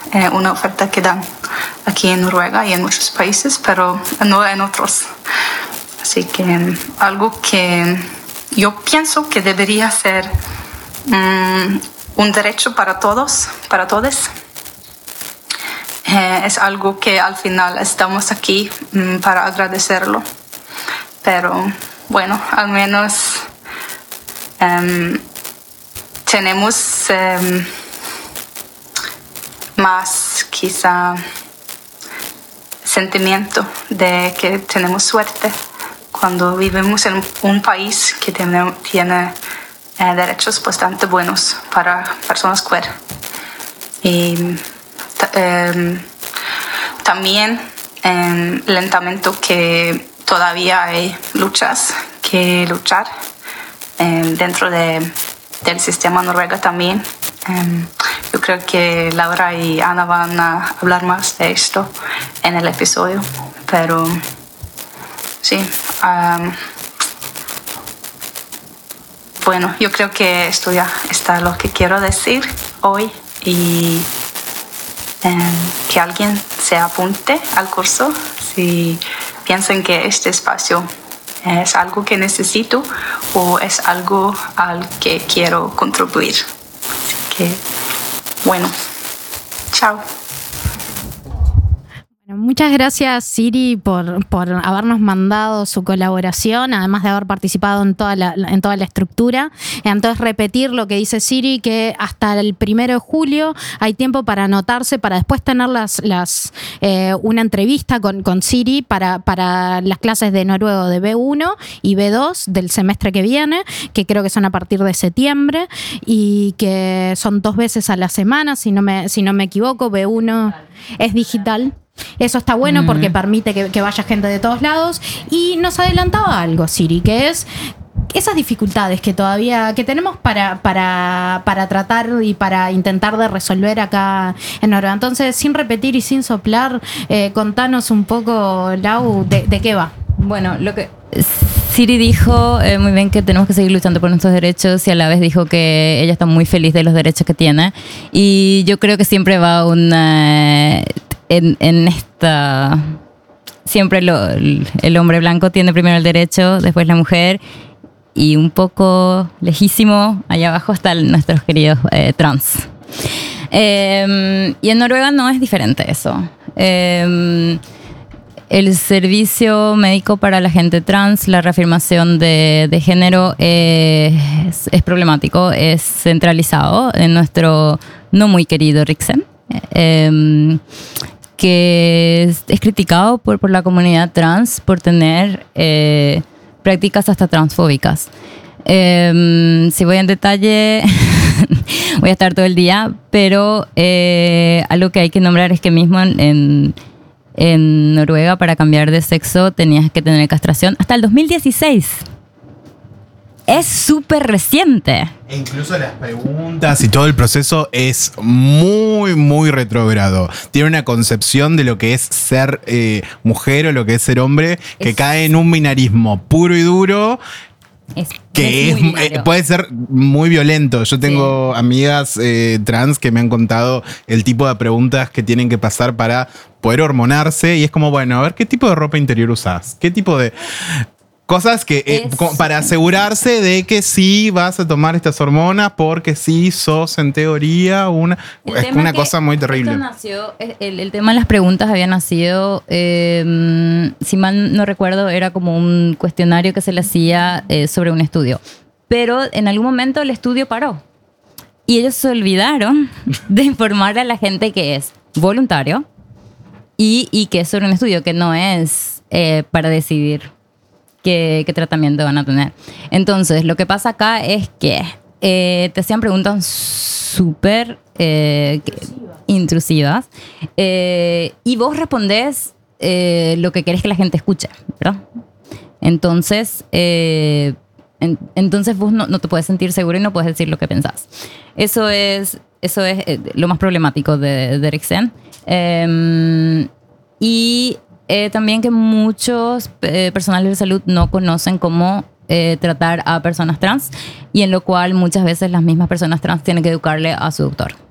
una oferta que dan aquí en Noruega y en muchos países, pero no en otros. Así que algo que yo pienso que debería ser un derecho para todos, para todos. Es algo que al final estamos aquí para agradecerlo. Pero bueno, al menos tenemos más quizá sentimiento de que tenemos suerte cuando vivimos en un país que tiene derechos bastante buenos para personas queer. Y también lentamente que todavía hay luchas que luchar dentro del sistema noruego también. Yo creo que Laura y Ana van a hablar más de esto en el episodio, pero sí. Bueno, yo creo que esto ya está lo que quiero decir hoy y que alguien se apunte al curso si piensan que este espacio es algo que necesito o es algo al que quiero contribuir. Así que, bueno, chao. Muchas gracias, Siri, por habernos mandado su colaboración, además de haber participado en toda la estructura. Entonces, repetir lo que dice Siri, que hasta el 1 de julio hay tiempo para anotarse, para después tener una entrevista con Siri para las clases de noruego de B1 y B2 del semestre que viene, que creo que son a partir de septiembre, y que son 2 veces a la semana, si no me equivoco. B1 es digital. Eso está bueno porque permite que vaya gente de todos lados. Y nos adelantaba algo, Siri, que es esas dificultades que todavía tenemos para tratar y para intentar de resolver acá en Noruega. Entonces, sin repetir y sin soplar, contanos un poco, Lau, de qué va. Bueno, lo que Siri dijo muy bien, que tenemos que seguir luchando por nuestros derechos, y a la vez dijo que ella está muy feliz de los derechos que tiene. Y yo creo que siempre va en esta... Siempre el hombre blanco tiene primero el derecho, después la mujer, y un poco lejísimo, allá abajo, están nuestros queridos trans. Y en Noruega no es diferente eso. El servicio médico para la gente trans, la reafirmación de género es problemático, es centralizado en nuestro no muy querido Riksen, que es criticado por la comunidad trans por tener prácticas hasta transfóbicas. Si voy en detalle, voy a estar todo el día, pero algo que hay que nombrar es que mismo en Noruega, para cambiar de sexo tenías que tener castración hasta el 2016. Es súper reciente. E incluso las preguntas y todo el proceso es muy, muy retrógrado. Tiene una concepción de lo que es ser mujer o lo que es ser hombre que cae en un binarismo puro y duro. Puede ser muy violento. Yo tengo amigas trans que me han contado el tipo de preguntas que tienen que pasar para poder hormonarse, y es como, bueno, a ver, ¿qué tipo de ropa interior usás? ¿Qué tipo de cosas que para asegurarse de que sí vas a tomar estas hormonas, porque sí sos en teoría es una cosa muy terrible? El tema de las preguntas había nacido, si mal no recuerdo, era como un cuestionario que se le hacía sobre un estudio, pero en algún momento el estudio paró y ellos se olvidaron de informar a la gente que es voluntario y que es sobre un estudio, que no es para decidir qué tratamiento van a tener. Entonces, lo que pasa acá es que te hacían preguntas súper intrusivas, y vos respondés lo que querés que la gente escuche, ¿verdad? Entonces, entonces vos no te puedes sentir seguro y no puedes decir lo que pensás. Eso es lo más problemático de Riksen. Y también que muchos personales de salud no conocen cómo tratar a personas trans, y en lo cual muchas veces las mismas personas trans tienen que educarle a su doctor.